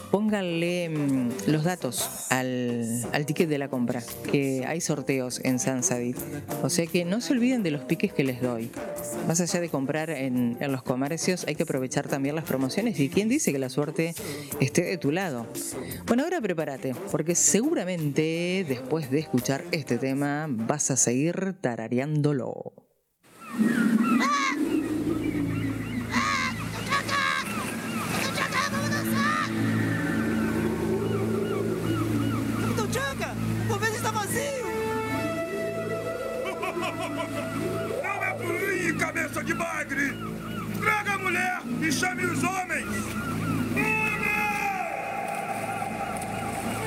pónganle los datos al ticket de la compra, que hay sorteos en Sansavit. O sea que no se olviden de los piques que les doy. Más allá de comprar en los comercios, hay que aprovechar también las promociones. ¿Y quién dice que la suerte esté de tu lado? Bueno, ahora prepárate, porque seguramente después de escuchar este tema vas a seguir tarareándolo. Cabeça de bagre! Traga a mulher e chame os homens!